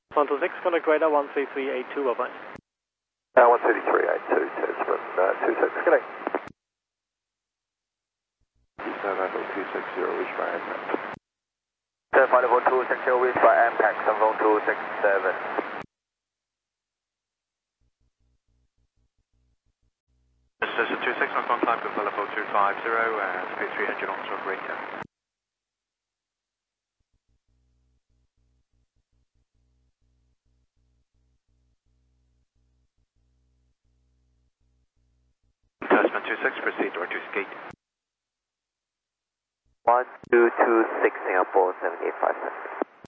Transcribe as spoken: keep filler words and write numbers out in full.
one two six, contact radar one three three eight two, bye bye. Uh, one three three eight two, test from uh, two six, connect. seven two six zero, reach by impact. seven five two six zero, reach by impact, seven two six seven. This is a two six on contact with level two five zero and speed three hundred knots on radar. Tasman two six, proceed to reduce gate. one two two six Singapore seven eight five seven.